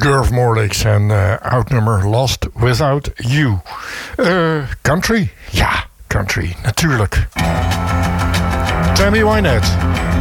Garth Morlix en oud nummer Lost Without You. Country? Ja, country, natuurlijk. Tammy Wynette.